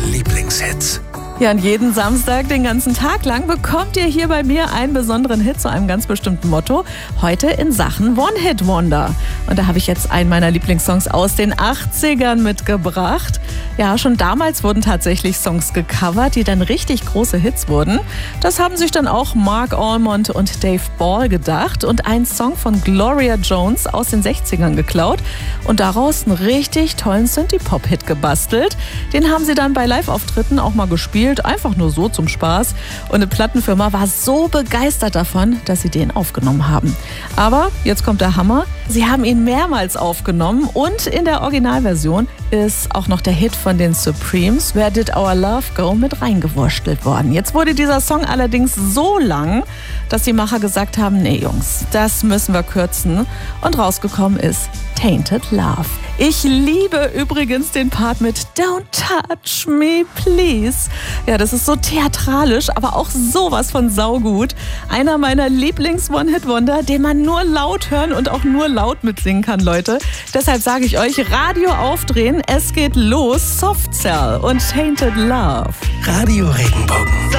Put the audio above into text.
Lieblingshits. Ja, und jeden Samstag, den ganzen Tag lang, bekommt ihr hier bei mir einen besonderen Hit zu einem ganz bestimmten Motto. Heute in Sachen One-Hit-Wonder. Und da habe ich jetzt einen meiner Lieblingssongs aus den 80ern mitgebracht. Ja, schon damals wurden tatsächlich Songs gecovert, die dann richtig große Hits wurden. Das haben sich dann auch Mark Almond und Dave Ball gedacht und einen Song von Gloria Jones aus den 60ern geklaut und daraus einen richtig tollen Synthie-Pop-Hit gebastelt. Den haben sie dann bei Live-Auftritten auch mal gespielt. Einfach nur so zum Spaß. Und eine Plattenfirma war so begeistert davon, dass sie den aufgenommen haben. Aber jetzt kommt der Hammer. Sie haben ihn mehrmals aufgenommen und in der Originalversion ist auch noch der Hit von den Supremes, Where Did Our Love Go, mit reingewurstelt worden. Jetzt wurde dieser Song allerdings so lang, dass die Macher gesagt haben, nee Jungs, das müssen wir kürzen. Und rausgekommen ist Tainted Love. Ich liebe übrigens den Part mit Don't Touch Me Please. Ja, das ist so theatralisch, aber auch sowas von saugut. Einer meiner Lieblings-One-Hit-Wonder, den man nur laut hören und auch nur laut mitsingen kann, Leute. Deshalb sage ich euch, Radio aufdrehen, es geht los. Soft Cell und Tainted Love. Radio Regenbogen.